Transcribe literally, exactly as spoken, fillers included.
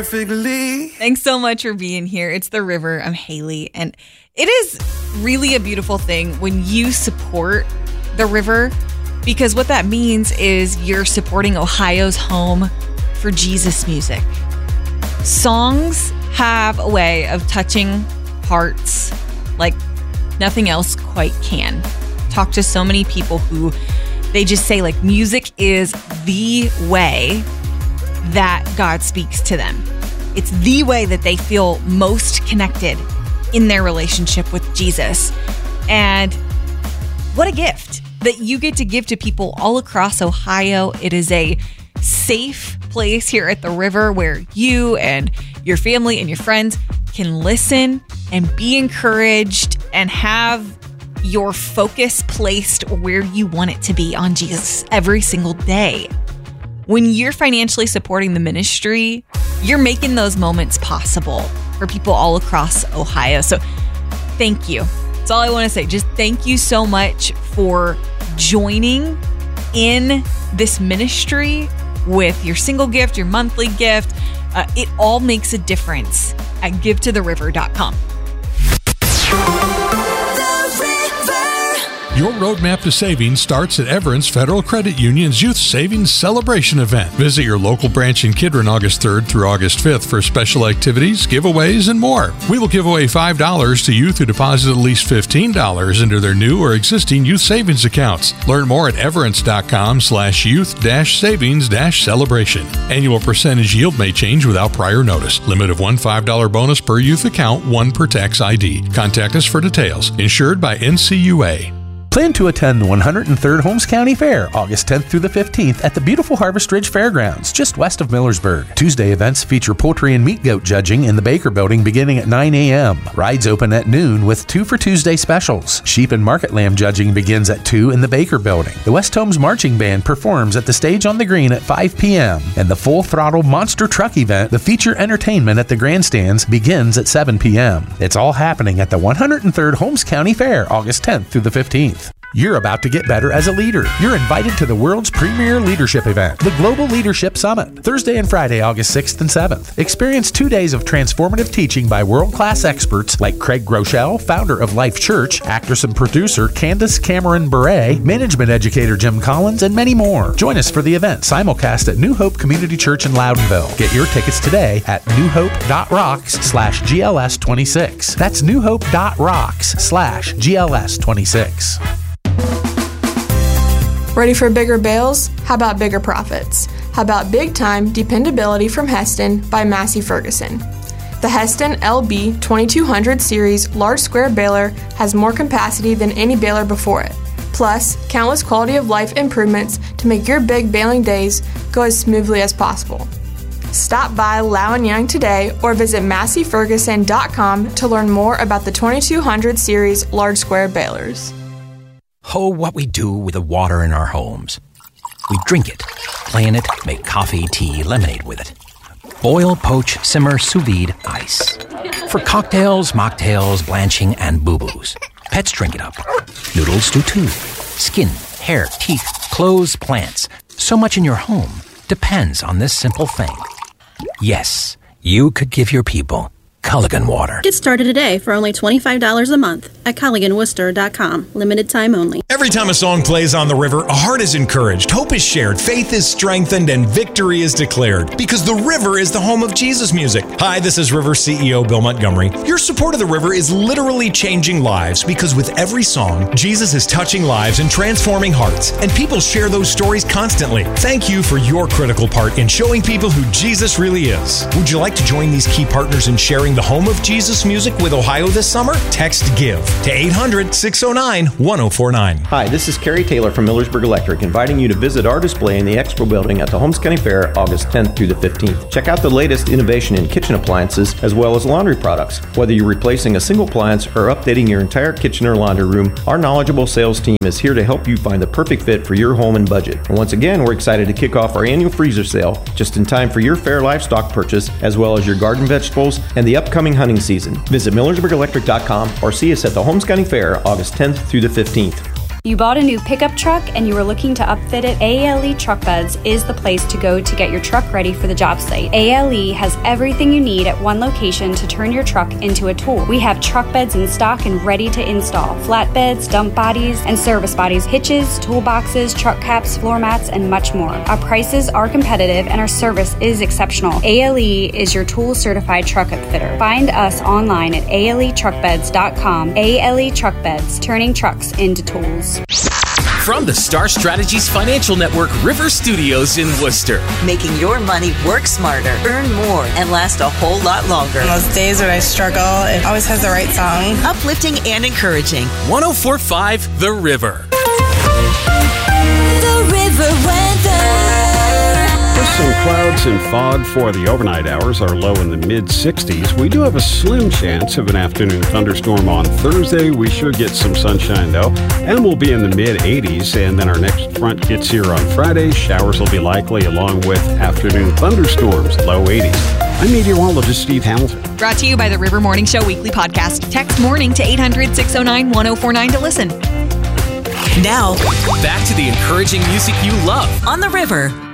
perfectly. Thanks so much for being here. It's The River. I'm Haley. And it is really a beautiful thing when you support The River, because what that means is you're supporting Ohio's home for Jesus music. Songs have a way of touching hearts like nothing else quite can. Talk to so many people who they just say like music is the way that God speaks to them. It's the way that they feel most connected in their relationship with Jesus. And what a gift that you get to give to people all across Ohio. It is a safe place here at The River where you and your family and your friends can listen and be encouraged and have your focus placed where you want it to be on Jesus every single day. When you're financially supporting the ministry, you're making those moments possible for people all across Ohio. So thank you. That's all I want to say. Just thank you so much for joining in this ministry with your single gift, your monthly gift. Uh, it all makes a difference at give to the river dot com. Your roadmap to savings starts at Everence Federal Credit Union's Youth Savings Celebration event. Visit your local branch in Kidron August third through August fifth for special activities, giveaways, and more. We will give away five dollars to youth who deposit at least fifteen dollars into their new or existing youth savings accounts. Learn more at everence.com slash youth dash savings dash celebration. Annual percentage yield may change without prior notice. Limit of one five dollar bonus per youth account, one per tax I D. Contact us for details. Insured by N C U A. Plan to attend the one hundred third Holmes County Fair, August tenth through the fifteenth at the beautiful Harvest Ridge Fairgrounds, just west of Millersburg. Tuesday events feature poultry and meat goat judging in the Baker Building beginning at nine a.m. Rides open at noon with two for Tuesday specials. Sheep and market lamb judging begins at two in the Baker Building. The West Holmes Marching Band performs at the Stage on the Green at five p.m. And the Full Throttle Monster Truck event, the feature entertainment at the grandstands, begins at seven p.m. It's all happening at the one hundred third Holmes County Fair, August tenth through the fifteenth. You're about to get better as a leader. You're invited to the world's premier leadership event, the Global Leadership Summit, Thursday and Friday, August sixth and seventh. Experience two days of transformative teaching by world-class experts like Craig Groeschel, founder of Life Church, actress and producer Candace Cameron Bure, management educator Jim Collins, and many more. Join us for the event, simulcast at New Hope Community Church in Loudonville. Get your tickets today at newhope.rocks slash GLS26. That's newhope.rocks slash GLS26. Ready for bigger bales? How about bigger profits? How about big time dependability from Heston by Massey Ferguson? The Heston L B twenty-two hundred series large square baler has more capacity than any baler before it, plus countless quality of life improvements to make your big baling days go as smoothly as possible. Stop by Lau and Young today or visit massey ferguson dot com to learn more about the twenty-two hundred series large square balers. Oh, what we do with the water in our homes. We drink it, play in it, make coffee, tea, lemonade with it. Boil, poach, simmer, sous vide, ice. For cocktails, mocktails, blanching, and boo-boos. Pets drink it up. Noodles do too. Skin, hair, teeth, clothes, plants. So much in your home depends on this simple thing. Yes, you could give your people Culligan water. Get started today for only twenty-five dollars a month at Culligan Worcester dot com. Limited time only. Every time a song plays on the river, a heart is encouraged, hope is shared, faith is strengthened, and victory is declared. Because the river is the home of Jesus music. Hi, this is River C E O Bill Montgomery. Your support of the river is literally changing lives because with every song, Jesus is touching lives and transforming hearts. And people share those stories constantly. Thank you for your critical part in showing people who Jesus really is. Would you like to join these key partners in sharing the home of Jesus music with Ohio this summer? Text GIVE to eight hundred, six oh nine, one oh four nine. Hi, this is Kerry Taylor from Millersburg Electric, inviting you to visit our display in the Expo Building at the Holmes County Fair, August tenth through the fifteenth. Check out the latest innovation in kitchen appliances as well as laundry products. Whether you're replacing a single appliance or updating your entire kitchen or laundry room, our knowledgeable sales team is here to help you find the perfect fit for your home and budget. And once again, we're excited to kick off our annual freezer sale just in time for your fair livestock purchase as well as your garden vegetables and the upcoming hunting season. Visit Millersburg Electric dot com or see us at the Holmes County Fair, August tenth through the fifteenth. You bought a new pickup truck and you were looking to upfit it? A L E Truck Beds is the place to go to get your truck ready for the job site. A L E has everything you need at one location to turn your truck into a tool. We have truck beds in stock and ready to install. Flatbeds, dump bodies, and service bodies, hitches, toolboxes, truck caps, floor mats, and much more. Our prices are competitive and our service is exceptional. A L E is your tool certified truck upfitter. Find us online at A L E truck beds dot com. A L E Truck Beds, turning trucks into tools. From the Star Strategies Financial Network River Studios in Worcester. Making your money work smarter, earn more, and last a whole lot longer. On those days when I struggle, it always has the right song. Uplifting and encouraging. one oh four point five The River. The River Weather. Some clouds and fog for the overnight hours. Are low in the mid sixties. We do have a slim chance of an afternoon thunderstorm on Thursday. We should get some sunshine though, and we'll be in the mid eighties. And then our next front gets here on Friday. Showers will be likely along with afternoon thunderstorms, low eighties. I'm meteorologist Steve Hamilton. Brought to you by the River Morning Show Weekly Podcast. Text morning to eight hundred, six oh nine, one oh four nine to listen. Now, back to the encouraging music you love on the River.